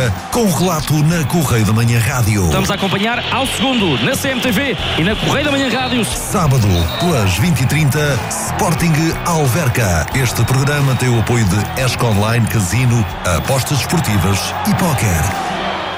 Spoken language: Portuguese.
20h30, com relato na Correio da Manhã Rádio. Estamos a acompanhar ao segundo, na CMTV e na Correio da Manhã Rádio. Sábado, pelas 20h30, Sporting Alverca. Este programa tem o apoio de ESC Online, Casino, apostas esportivas e póquer.